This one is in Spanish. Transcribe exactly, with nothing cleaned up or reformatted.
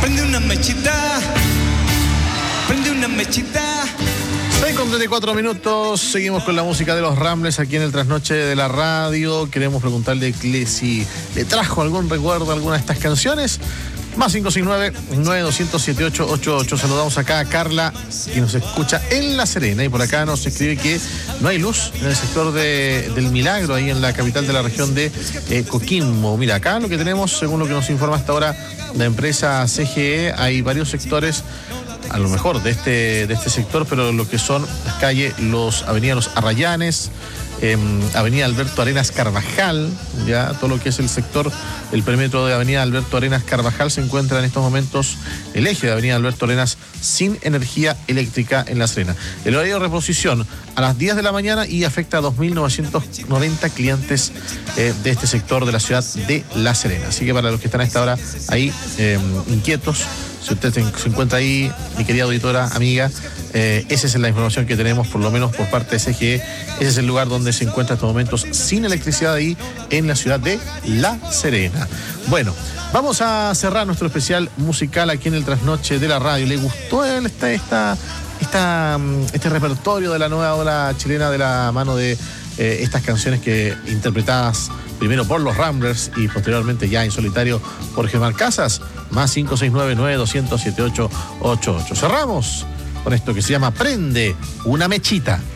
Prende una mechita, prende una mechita. seis con treinta y cuatro minutos, seguimos con la música de los Ramblers aquí en el Trasnoche de la Radio. Queremos preguntarle si le trajo algún recuerdo a alguna de estas canciones. Más cinco seis nueve, nueve dos cero siete ocho ocho ocho. Saludamos acá a Carla, que nos escucha en La Serena, y por acá nos escribe que no hay luz en el sector de, del Milagro, ahí en la capital de la región de eh, Coquimbo. Mira, acá lo que tenemos, según lo que nos informa hasta ahora la empresa C G E, hay varios sectores, a lo mejor de este, de este sector, pero lo que son las calles, los avenida Los Arrayanes, eh, avenida Alberto Arenas Carvajal, ya todo lo que es el sector, el perímetro de avenida Alberto Arenas Carvajal, se encuentra en estos momentos el eje de avenida Alberto Arenas sin energía eléctrica en La Serena. El horario de reposición a las diez de la mañana y afecta a dos mil novecientos noventa clientes eh, de este sector de la ciudad de La Serena. Así que para los que están a esta hora ahí eh, inquietos, si usted se encuentra ahí, mi querida auditora, amiga, eh, esa es la información que tenemos, por lo menos por parte de C G E. Ese es el lugar donde se encuentra en estos momentos sin electricidad ahí en la ciudad de La Serena. Bueno, vamos a cerrar nuestro especial musical aquí en el Trasnoche de la Radio. ¿Le gustó esta, esta, esta, este repertorio de la nueva ola chilena de la mano de eh, estas canciones que interpretadas primero por los Ramblers y posteriormente ya en solitario por Germán Casas? Más cinco seis nueve, nueve dos cero siete ocho ocho ocho. Cerramos con esto que se llama Prende una Mechita.